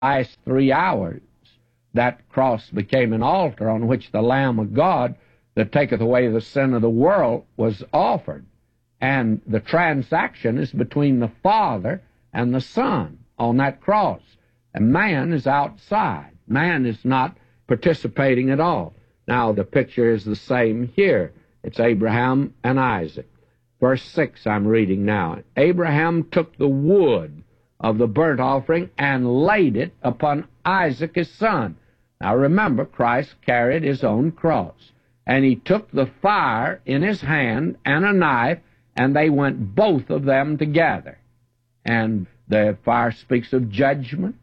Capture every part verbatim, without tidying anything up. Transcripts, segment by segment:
last three hours, that cross became an altar on which the Lamb of God that taketh away the sin of the world was offered. And the transaction is between the Father and the Son on that cross. And man is outside. Man is not participating at all. Now, the picture is the same here. It's Abraham and Isaac. Verse six I'm reading now. Abraham took the wood of the burnt offering and laid it upon Isaac his son. Now remember, Christ carried his own cross. And he took the fire in his hand and a knife, and they went both of them together. And the fire speaks of judgment,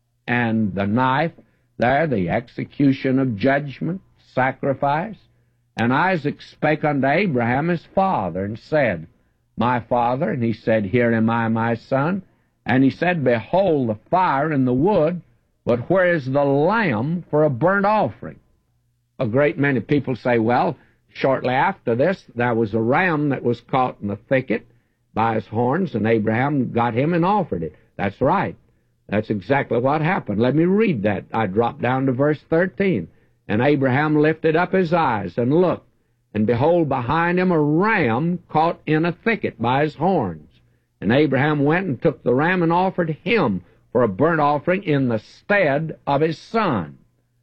and the knife there, the execution of judgment, sacrifice. And Isaac spake unto Abraham his father, and said, My father. And he said, Here am I, my son. And he said, Behold the fire and the wood, but where is the lamb for a burnt offering? A great many people say, well, shortly after this, there was a ram that was caught in the thicket by his horns, and Abraham got him and offered it. That's right. That's exactly what happened. Let me read that. I dropped down to verse thirteen. And Abraham lifted up his eyes and looked, and behold, behind him a ram caught in a thicket by his horns. And Abraham went and took the ram and offered him for a burnt offering in the stead of his son.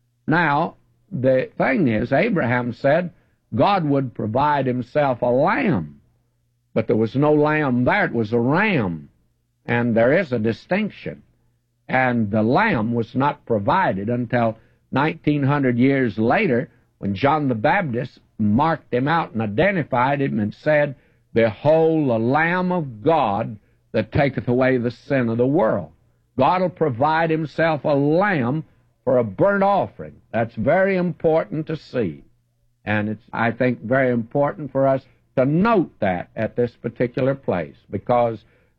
Now, the thing is, Abraham said God would provide himself a lamb, but there was no lamb there. It was a ram, and there is a distinction. And the lamb was not provided until nineteen hundred years later, when John the Baptist marked him out and identified him and said, Behold the Lamb of God that taketh away the sin of the world. God will provide himself a lamb for a burnt offering. That's very important to see. And it's, I think, very important for us to note that at this particular place, because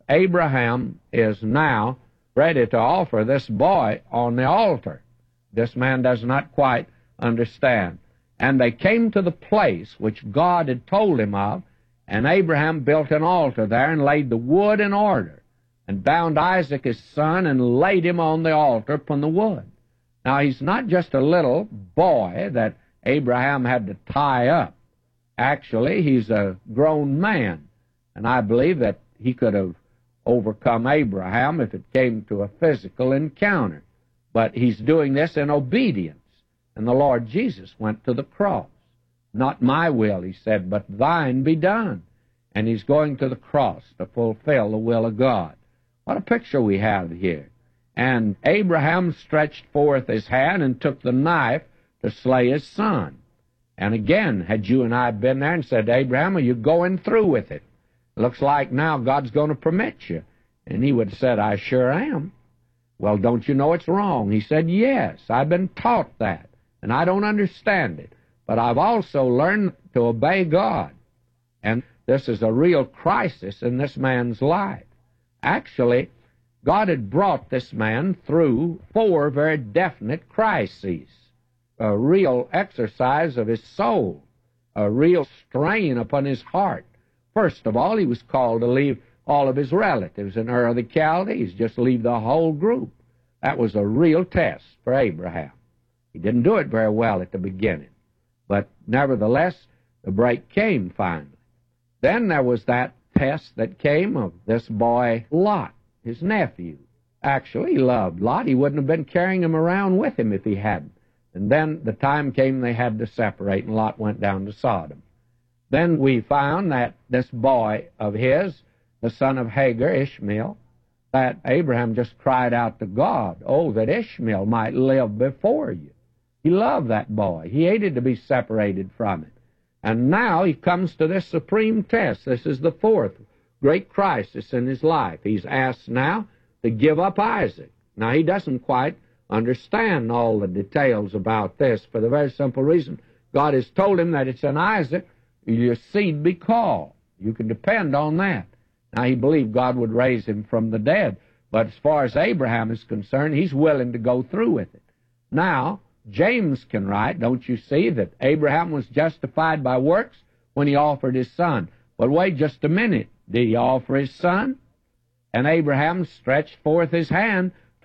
Abraham is now ready to offer this boy on the altar. This man does not quite understand. And they came to the place which God had told him of, and Abraham built an altar there and laid the wood in order, and bound Isaac his son and laid him on the altar upon the wood. Now, he's not just a little boy that Abraham had to tie up. Actually, he's a grown man, and I believe that he could have overcome Abraham if it came to a physical encounter. But he's doing this in obedience. And the Lord Jesus went to the cross. Not my will, he said, but thine be done. And he's going to the cross to fulfill the will of God. What a picture we have here. And Abraham stretched forth his hand and took the knife to slay his son. And again, had you and I been there and said, Abraham, are you going through with it? Looks like now God's going to permit you. And he would have said, I sure am. Well, don't you know it's wrong? He said, yes, I've been taught that, and I don't understand it. But I've also learned to obey God. And this is a real crisis in this man's life. Actually, God had brought this man through four very definite crises. A real exercise of his soul, a real strain upon his heart. First of all, he was called to leave all of his relatives in Ur of the Chaldees, just leave the whole group. That was a real test for Abraham. He didn't do it very well at the beginning, but nevertheless, the break came finally. Then there was that test that came of this boy Lot, his nephew. Actually, he loved Lot. He wouldn't have been carrying him around with him if he hadn't. And then the time came they had to separate, and Lot went down to Sodom. Then we found that this boy of his, the son of Hagar, Ishmael, that Abraham just cried out to God, oh, that Ishmael might live before you. He loved that boy. He hated to be separated from it. And now he comes to this supreme test. This is the fourth great crisis in his life. He's asked now to give up Isaac. Now, he doesn't quite understand all the details about this for the very simple reason God has told him that it's in Isaac your seed be called. You can depend on that. Now, he believed God would raise him from the dead, but as far as Abraham is concerned, he's willing to go through with it. Now, James can write, don't you see, that Abraham was justified by works when he offered his son. But wait just a minute. Did he offer his son? And Abraham stretched forth his hand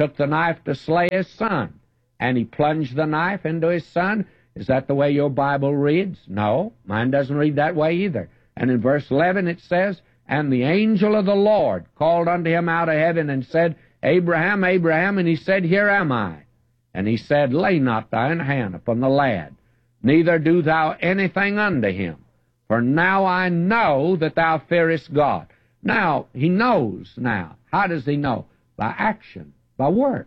took the knife to slay his son, and he plunged the knife into his son. Is that the way your Bible reads? No, mine doesn't read that way either. And in verse eleven it says, "And the angel of the Lord called unto him out of heaven and said, Abraham, Abraham, and he said, Here am I. And he said, Lay not thine hand upon the lad, neither do thou anything unto him. For now I know that thou fearest God." Now, he knows now. How does he know? By action, by works.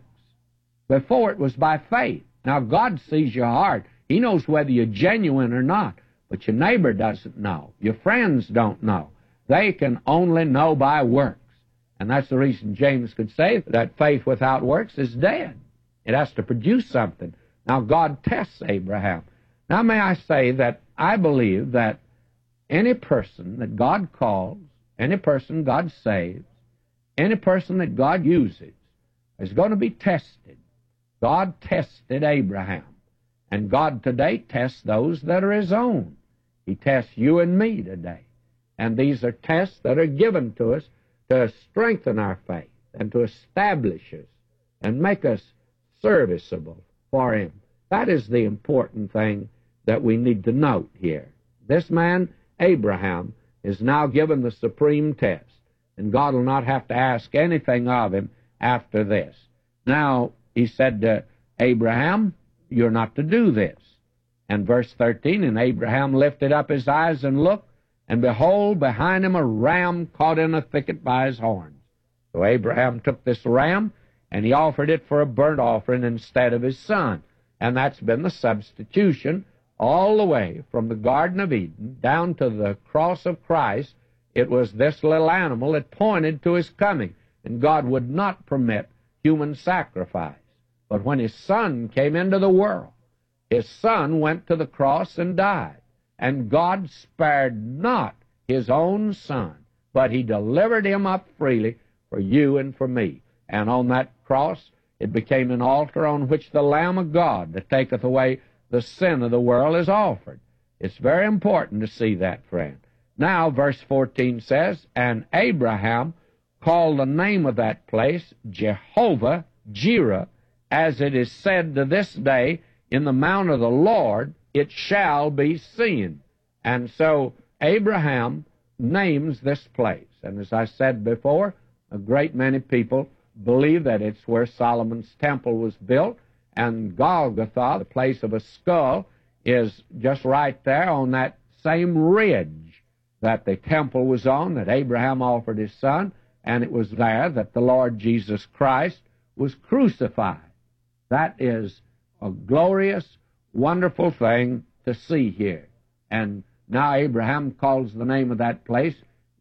Before it was by faith. Now, God sees your heart. He knows whether you're genuine or not. But your neighbor doesn't know. Your friends don't know. They can only know by works. And that's the reason James could say that faith without works is dead. It has to produce something. Now, God tests Abraham. Now, may I say that I believe that any person that God calls, any person God saves, any person that God uses is going to be tested. God tested Abraham. And God today tests those that are His own. He tests you and me today. And these are tests that are given to us to strengthen our faith and to establish us and make us serviceable for Him. That is the important thing that we need to note here. This man, Abraham, is now given the supreme test, and God will not have to ask anything of him after this. Now, he said to Abraham, you're not to do this. And verse thirteen, and Abraham lifted up his eyes and looked, and behold, behind him a ram caught in a thicket by his horns. So Abraham took this ram, and he offered it for a burnt offering instead of his son. And that's been the substitution all the way from the Garden of Eden down to the cross of Christ. It was this little animal that pointed to His coming. And God would not permit human sacrifice. But when His Son came into the world, His Son went to the cross and died. And God spared not His own Son, but He delivered Him up freely for you and for me. And on that cross, it became an altar on which the Lamb of God that taketh away the sin of the world is offered. It's very important to see that, friend. Now, verse fourteen says, and Abraham called the name of that place Jehovah Jireh, as it is said to this day, in the mount of the Lord it shall be seen. And so Abraham names this place. And as I said before, a great many people believe that it's where Solomon's temple was built, and Golgotha, the place of a skull, is just right there on that same ridge that the temple was on, that Abraham offered his son, and it was there that the Lord Jesus Christ was crucified. That is a glorious, wonderful thing to see here. And now Abraham calls the name of that place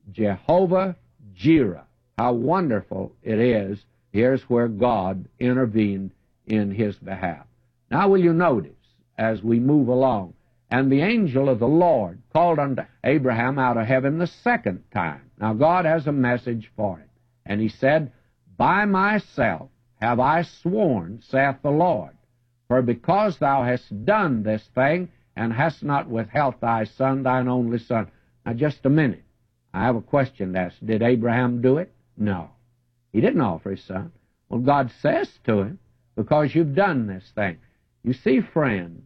Jehovah Jireh. How wonderful it is. Here's where God intervened in his behalf. Now will you notice, as we move along, and the angel of the Lord called unto Abraham out of heaven the second time. Now God has a message for him. And he said, by myself have I sworn, saith the Lord, for because thou hast done this thing, and hast not withheld thy son, thine only son. Now just a minute. I have a question to ask. Did Abraham do it? No. He didn't offer his son. Well, God says to him, because you've done this thing. You see, friends,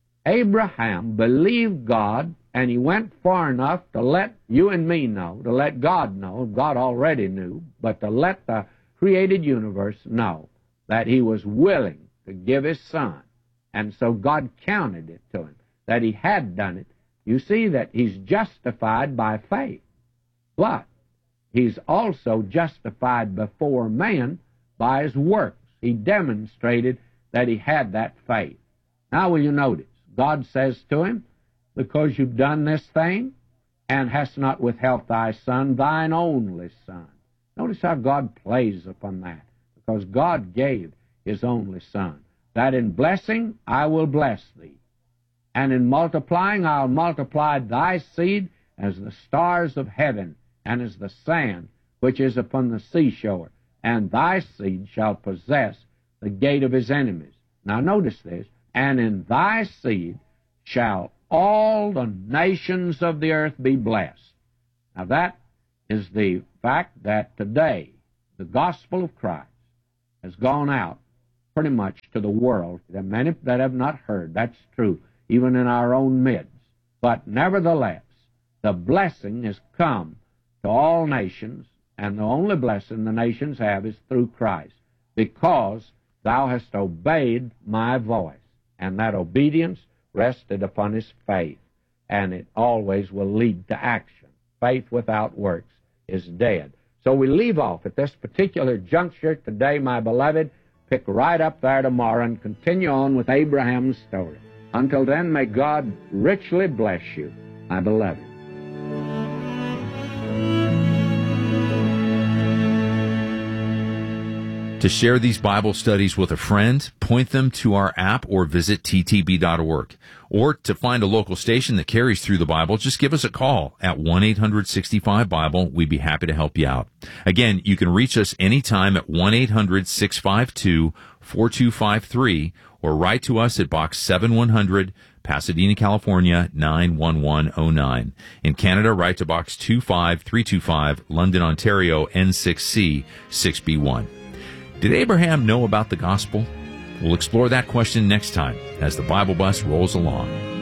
Abraham believed God, and he went far enough to let you and me know, to let God know, God already knew, but to let the created universe know that he was willing to give his son. And so God counted it to him, that he had done it. You see that he's justified by faith. But he's also justified before man by his works. He demonstrated that he had that faith. Now will you notice, God says to him, because you've done this thing, and hast not withheld thy son, thine only son. Notice how God plays upon that, because God gave his only son, that in blessing I will bless thee, and in multiplying I'll multiply thy seed as the stars of heaven, and as the sand which is upon the seashore, and thy seed shall possess the gate of his enemies. Now notice this, and in thy seed shall all the nations of the earth be blessed. Now that is the fact that today the gospel of Christ has gone out pretty much to the world. There are many that have not heard. That's true, even in our own midst. But nevertheless, the blessing has come to all nations, and the only blessing the nations have is through Christ, because thou hast obeyed my voice. And that obedience rested upon his faith, and it always will lead to action. Faith without works is dead. So we leave off at this particular juncture today, my beloved. Pick right up there tomorrow and continue on with Abraham's story. Until then, may God richly bless you, my beloved. To share these Bible studies with a friend, point them to our app or visit T T B dot org. Or to find a local station that carries through the Bible, just give us a call at one eight hundred sixty-five Bible. We'd be happy to help you out. Again, you can reach us anytime at one eight hundred six five two four two five three or write to us at Box seven one hundred, Pasadena, California, nine one one oh nine. In Canada, write to Box two five three two five, London, Ontario, N six C six B one. Did Abraham know about the gospel? We'll explore that question next time as the Bible Bus rolls along.